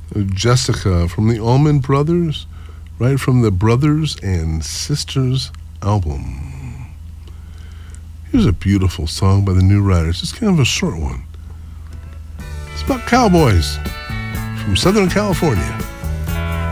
Jessica from the Allman Brothers, right from the Brothers and Sisters album. Here's a beautiful song by the New Riders. It's kind of a short one. It's about cowboys from Southern California.